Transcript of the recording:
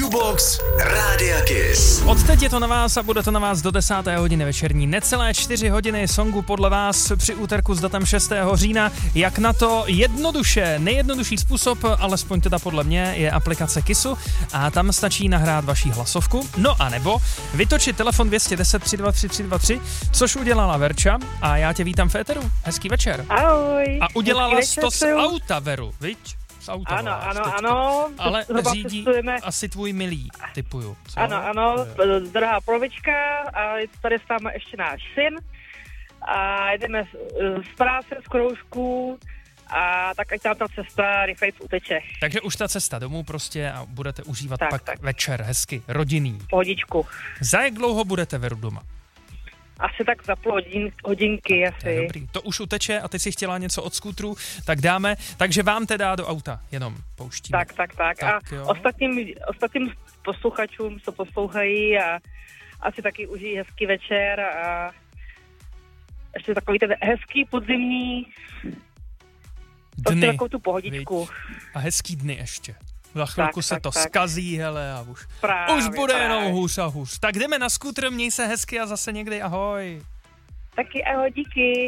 Jukebox Rádia Kiss. Odteď je to na vás a bude to na vás do 10. hodiny večerní. Necelé 4 hodiny songu podle vás při úterku s datem 6. října. Jak na to? Jednoduše, nejjednodušší způsob, alespoň teda podle mě, je aplikace Kissu a tam stačí nahrát vaší hlasovku. No a nebo vytočit telefon 210 323 323, což udělala Verča a já tě vítám v éteru. Hezký večer. Ahoj. A udělala jsi to z auta, Veru, viď? Z auta. Ano. Ale řídí asi tvůj milý, typuju. Co? Ano, drahá polovička a tady s námi ještě náš syn a jdeme z práce, z kroužku a tak ať tam ta cesta rychleji uteče. Takže už ta cesta domů prostě a budete užívat tak. Večer hezky, rodinný. Pohodičku. Za jak dlouho budete, Veru, doma? Asi tak za půl hodinky asi. Dobrý. To už uteče a ty si chtěla něco od skútru, tak dáme. Takže vám teda do auta jenom pouštíme. Tak. A ostatním posluchačům, co poslouchají a asi taky užijí hezký večer a ještě takový ten hezký podzimní dny. Takovou tu pohodičku. Víč? A hezký dny ještě. Za chvilku se to tak. skazí, hele, a už bude jenom hůř a hůř. Tak jdeme na skútr, měj se hezky a zase někdy ahoj. Taky ahoj, díky.